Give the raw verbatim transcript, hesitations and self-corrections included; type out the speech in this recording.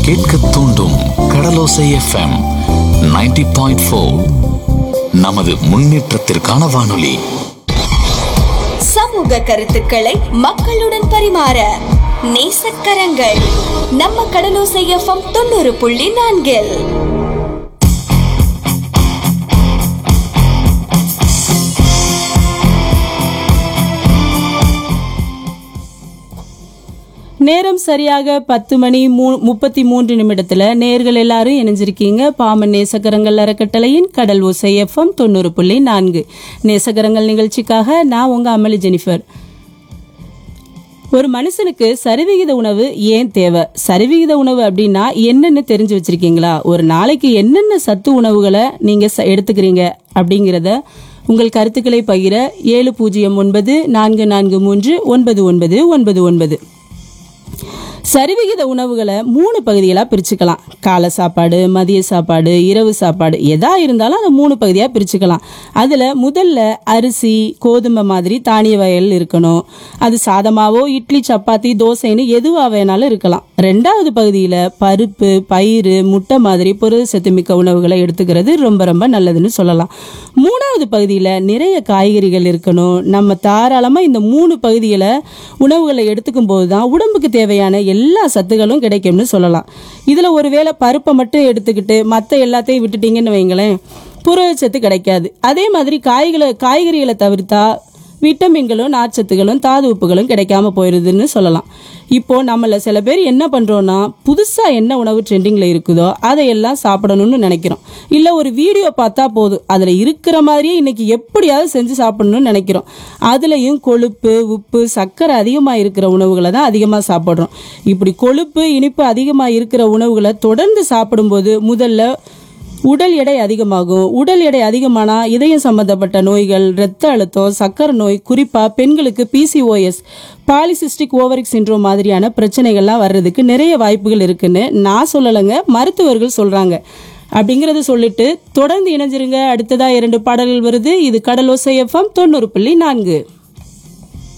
கேட்க தூண்டும் கடலோசை FM ninety point four. நமது முன்னேற்றத்திற்கான வானொலி. சமூக கருத்துக்களை மக்களுடன் பரிமாற நேசக்கரங்கள் நம்ம கடலோசை எஃப்எம் தொண்ணூறு புள்ளி நான்கில். நேரம் சரியாக பத்து மணி மூ முப்பத்தி மூன்று நிமிடத்துல நேர்கள் எல்லாரும் இணைஞ்சிருக்கீங்க பாமன் நேசகரங்கள் அறக்கட்டளையின் கடல் ஓசை எஃப்எம் தொண்ணூறு புள்ளி நான்கு நேசகரங்கள் நிகழ்ச்சிக்காக நான் உங்க அமளி ஜெனிஃபர். ஒரு மனுஷனுக்கு சரிவிகித உணவு ஏன் தேவை? சரிவிகித உணவு அப்படின்னா என்னன்னு தெரிஞ்சு வச்சிருக்கீங்களா? ஒரு நாளைக்கு என்னென்ன சத்து உணவுகளை நீங்க எடுத்துக்கிறீங்க அப்படிங்கிறத உங்கள் கருத்துக்களை பகிர ஏழு பூஜ்ஜியம் ஒன்பது நான்கு நான்கு மூன்று ஒன்பது ஒன்பது ஒன்பது ஒன்பது. சரிவிகித உணவுகளை மூணு பகுதிகளாக பிரிச்சுக்கலாம். காலை சாப்பாடு, மதிய சாப்பாடு, இரவு சாப்பாடு, எதா இருந்தாலும் அதை மூணு பகுதியாக பிரிச்சுக்கலாம். அதில் முதல்ல அரிசி, கோதுமை மாதிரி தானிய வகைகள் இருக்கணும். அது சாதமாவோ இட்லி, சப்பாத்தி, தோசைன்னு எதுவாக வேணாலும் இருக்கலாம். ரெண்டாவது பகுதியில் பருப்பு, பயிறு, முட்டை மாதிரி புரத சத்து மிக்க உணவுகளை எடுத்துக்கிறது ரொம்ப ரொம்ப நல்லதுன்னு சொல்லலாம். மூணாவது பகுதியில் நிறைய காய்கறிகள் இருக்கணும். நம்ம தாராளமாக இந்த மூணு பகுதியில் உணவுகளை எடுத்துக்கும் போது தான் உடம்புக்கு தேவையான எல்லா சத்துகளும் கிடைக்கும்னு சொல்லலாம். இதுல ஒருவேளை பருப்பை மட்டும் எடுத்துக்கிட்டு மற்ற எல்லாத்தையும் விட்டுட்டீங்கன்னு வைங்களேன், புரதச்சத்து கிடைக்காது. அதே மாதிரி காய்களை காய்கறிகளை தவிர்த்தா விட்டமின்களும் நார்ச்சத்துகளும் தாது உப்புகளும் கிடைக்காம போயிருதுன்னு சொல்லலாம். இப்போ நம்மள சில பேர் என்ன பண்றோம்னா, புதுசா என்ன உணவு ட்ரெண்டிங்ல இருக்குதோ அதையெல்லாம் சாப்பிடணும்னு நினைக்கிறோம். இல்ல ஒரு வீடியோ பார்த்தா போதும், அதுல இருக்கிற மாதிரியே இன்னைக்கு எப்படியாவது செஞ்சு சாப்பிடணும்னு நினைக்கிறோம். அதுலயும் கொழுப்பு, உப்பு, சர்க்கரை அதிகமா இருக்கிற உணவுகளை தான் அதிகமா சாப்பிடுறோம். இப்படி கொழுப்பு, இனிப்பு அதிகமா இருக்கிற உணவுகளை தொடர்ந்து சாப்பிடும்போது முதல்ல உடல் எடை அதிகமாகும். உடல் எடை அதிகமானா இதயம் சம்பந்தப்பட்ட நோய்கள், இரத்த அழுத்தம், சக்கரை நோய், குறிப்பா பெண்களுக்கு பிசிஓஎஸ், பாலிசிஸ்டிக் ஓவரிக் சிண்ட்ரோம் மாதிரியான பிரச்சனைகள்லாம் வர்றதுக்கு நிறைய வாய்ப்புகள் இருக்குன்னு நான் சொல்லலைங்க, மருத்துவர்கள் சொல்றாங்க. அப்படிங்கறத சொல்லிட்டு தொடர்ந்து இணைஞ்சிருங்க. அடுத்ததா இரண்டு பாடல்கள் வருது. இது கடலோசை எஃப்எம் தொண்ணூறு புள்ளி நான்கு.